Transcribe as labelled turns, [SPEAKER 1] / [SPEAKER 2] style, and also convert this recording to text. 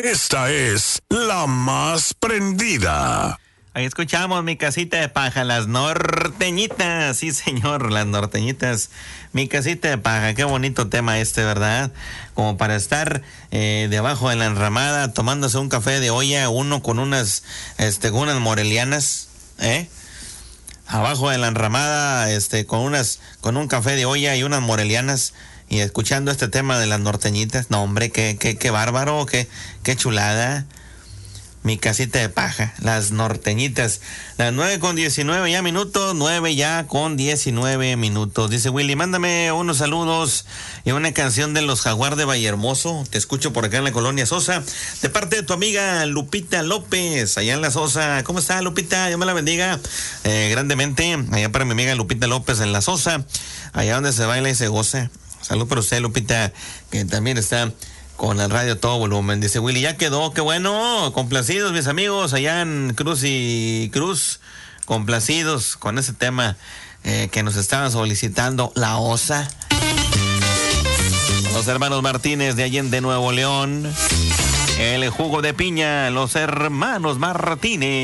[SPEAKER 1] Esta es la más prendida.
[SPEAKER 2] Ahí escuchamos Mi Casita de Paja, las norteñitas. Sí, señor, las norteñitas. Mi Casita de Paja, qué bonito tema ¿verdad? Como para estar debajo de la enramada, tomándose un café de olla, uno con unas morelianas, abajo de la enramada, con un café de olla y unas morelianas, y escuchando este tema de las norteñitas. No, hombre, qué bárbaro, qué chulada. Mi Casita de Paja, las norteñitas. Las 9:19 ya minutos, 9 ya con 19 minutos. Dice Willy, mándame unos saludos y una canción de los Jaguar de Vallehermoso. Te escucho por acá en la colonia Sosa, de parte de tu amiga Lupita López, allá en la Sosa. ¿Cómo está, Lupita? Dios me la bendiga grandemente. Allá para mi amiga Lupita López en la Sosa, allá donde se baila y se goza. Salud para usted, Lupita, que también está con el radio a todo volumen. Dice Willy, ya quedó, qué bueno, complacidos mis amigos allá en Cruz y Cruz, complacidos con ese tema que nos estaban solicitando, La Osa. Los hermanos Martínez de Allende, Nuevo León. El jugo de piña, los hermanos Martínez.